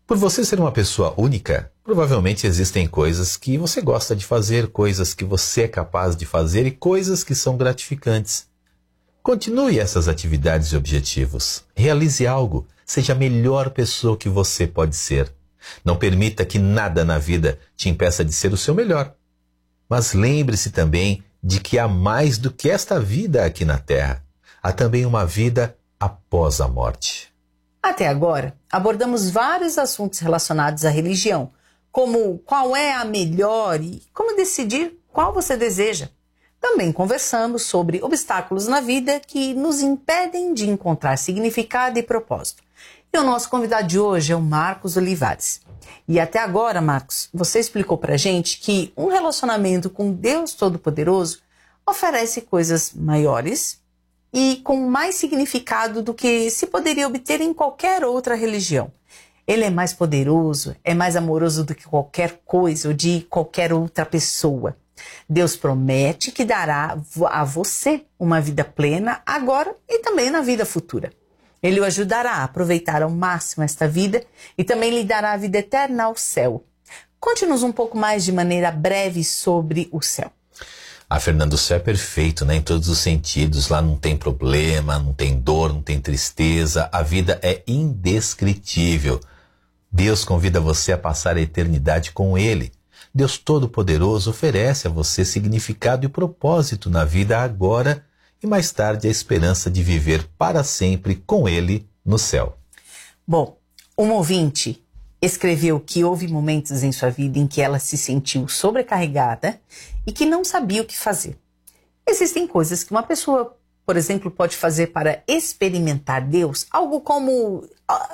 Por você ser uma pessoa única, provavelmente existem coisas que você gosta de fazer, coisas que você é capaz de fazer e coisas que são gratificantes. Continue essas atividades e objetivos. Realize algo. Seja a melhor pessoa que você pode ser. Não permita que nada na vida te impeça de ser o seu melhor. Mas lembre-se também de que há mais do que esta vida aqui na Terra. Há também uma vida após a morte. Até agora, abordamos vários assuntos relacionados à religião, como qual é a melhor e como decidir qual você deseja. Também conversamos sobre obstáculos na vida que nos impedem de encontrar significado e propósito. E o nosso convidado de hoje é o Marcos Olivares. E até agora, Marcos, você explicou pra gente que um relacionamento com Deus Todo-Poderoso oferece coisas maiores e com mais significado do que se poderia obter em qualquer outra religião. Ele é mais poderoso, é mais amoroso do que qualquer coisa ou de qualquer outra pessoa. Deus promete que dará a você uma vida plena agora e também na vida futura. Ele o ajudará a aproveitar ao máximo esta vida e também lhe dará a vida eterna ao céu. Conte-nos um pouco mais de maneira breve sobre o céu. Fernando, o céu é perfeito, né? Em todos os sentidos. Lá não tem problema, não tem dor, não tem tristeza. A vida é indescritível. Deus convida você a passar a eternidade com Ele. Deus Todo-Poderoso oferece a você significado e propósito na vida agora e mais tarde a esperança de viver para sempre com Ele no céu. Bom, um ouvinte escreveu que houve momentos em sua vida em que ela se sentiu sobrecarregada e que não sabia o que fazer. Existem coisas que uma pessoa, por exemplo, pode fazer para experimentar Deus, algo como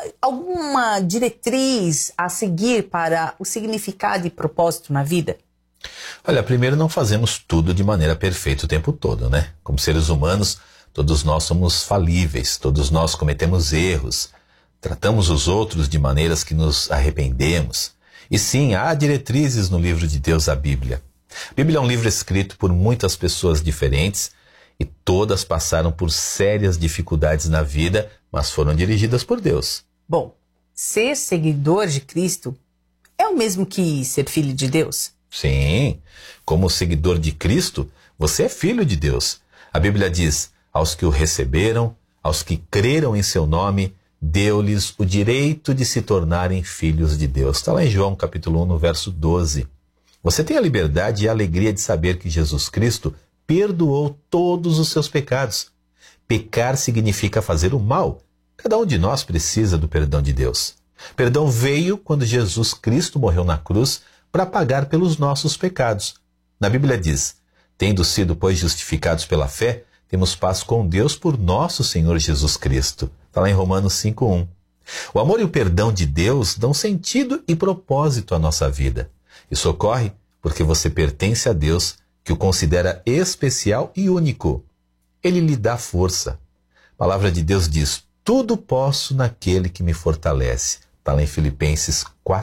alguma diretriz a seguir para o significado e propósito na vida? Olha, primeiro não fazemos tudo de maneira perfeita o tempo todo, né? Como seres humanos, todos nós somos falíveis, todos nós cometemos erros, tratamos os outros de maneiras que nos arrependemos. E sim, há diretrizes no livro de Deus, a Bíblia. A Bíblia é um livro escrito por muitas pessoas diferentes e todas passaram por sérias dificuldades na vida, mas foram dirigidas por Deus. Bom, ser seguidor de Cristo é o mesmo que ser filho de Deus? Sim, como seguidor de Cristo, você é filho de Deus. A Bíblia diz, aos que o receberam, aos que creram em seu nome, deu-lhes o direito de se tornarem filhos de Deus. Está lá em João capítulo 1, no verso 12. Você tem a liberdade e a alegria de saber que Jesus Cristo perdoou todos os seus pecados. Pecar significa fazer o mal. Cada um de nós precisa do perdão de Deus. Perdão veio quando Jesus Cristo morreu na cruz para pagar pelos nossos pecados. Na Bíblia diz, tendo sido, pois, justificados pela fé, temos paz com Deus por nosso Senhor Jesus Cristo. Está lá em Romanos 5:1. O amor e o perdão de Deus dão sentido e propósito à nossa vida. Isso ocorre porque você pertence a Deus, que o considera especial e único. Ele lhe dá força. A palavra de Deus diz, tudo posso naquele que me fortalece. Está lá em Filipenses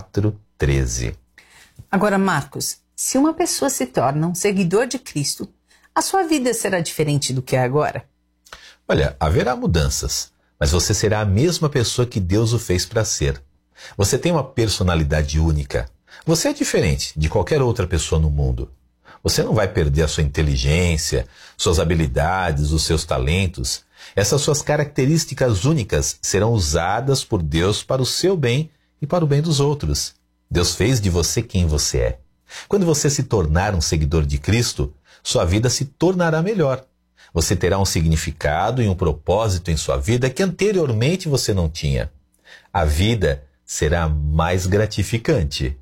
4:13. Agora, Marcos, se uma pessoa se torna um seguidor de Cristo, a sua vida será diferente do que é agora? Olha, haverá mudanças, mas você será a mesma pessoa que Deus o fez para ser. Você tem uma personalidade única. Você é diferente de qualquer outra pessoa no mundo. Você não vai perder a sua inteligência, suas habilidades, os seus talentos. Essas suas características únicas serão usadas por Deus para o seu bem e para o bem dos outros. Deus fez de você quem você é. Quando você se tornar um seguidor de Cristo, sua vida se tornará melhor. Você terá um significado e um propósito em sua vida que anteriormente você não tinha. A vida será mais gratificante.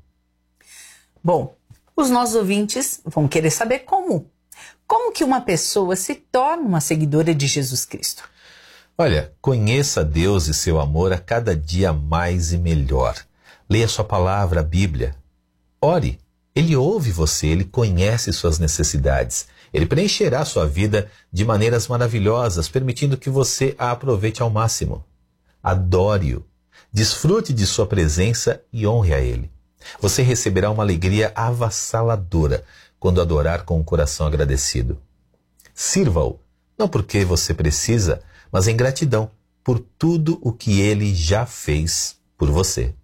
Bom, os nossos ouvintes vão querer saber como. Como que uma pessoa se torna uma seguidora de Jesus Cristo? Olha, conheça Deus e seu amor a cada dia mais e melhor. Leia sua palavra, a Bíblia. Ore. Ele ouve você, ele conhece suas necessidades. Ele preencherá sua vida de maneiras maravilhosas, permitindo que você a aproveite ao máximo. Adore-o. Desfrute de sua presença e honre a ele. Você receberá uma alegria avassaladora quando adorar com um coração agradecido. Sirva-o, não porque você precisa, mas em gratidão por tudo o que ele já fez por você.